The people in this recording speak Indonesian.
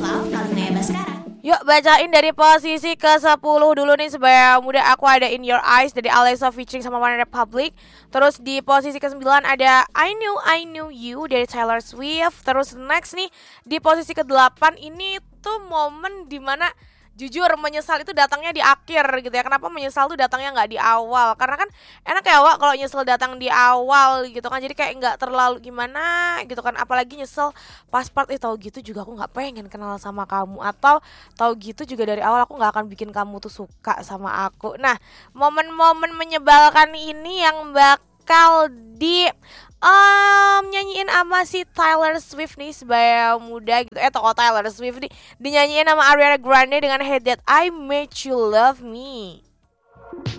Festival Kalunaya Baskara. Yuk bacain dari posisi ke-10 dulu nih sebaya muda. Aku ada In Your Eyes dari Alexa featuring sama One Republic. Terus di posisi ke-9 ada I Knew You dari Taylor Swift. Terus next nih di posisi ke-8 ini tuh momen dimana jujur menyesal itu datangnya di akhir gitu ya. Kenapa menyesal tuh datangnya nggak di awal? Karena kan enak ya Wak kalau nyesel datang di awal gitu kan. Jadi kayak nggak terlalu gimana gitu kan. Apalagi nyesel pas part tahu gitu juga aku nggak pengen kenal sama kamu, atau tahu gitu juga dari awal aku nggak akan bikin kamu tuh suka sama aku. Nah, momen-momen menyebalkan ini yang bakal di nyanyiin sama si Taylor Swift nih sebaya muda gitu. Toko Taylor Swift nih dinyanyiin sama Ariana Grande dengan Hey That I Made You Love Me.